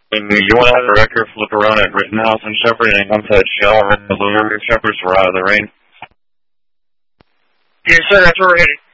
You want to have the wrecker flip around at Rittenhouse and Shepherd and come to that shell and the Shepherd's are out of the rain? Yes, sir, that's where we're headed.